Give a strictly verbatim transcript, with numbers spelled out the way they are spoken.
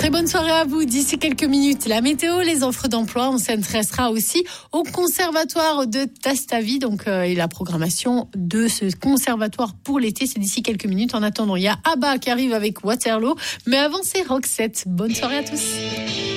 Très bonne soirée à vous. D'ici quelques minutes, la météo, les offres d'emploi. On s'intéressera aussi au conservatoire de Tastavy. Donc, euh, et la programmation de ce conservatoire pour l'été, c'est d'ici quelques minutes. En attendant, il y a Abba qui arrive avec Waterloo. Mais avant, c'est Roxette. Bonne soirée à tous.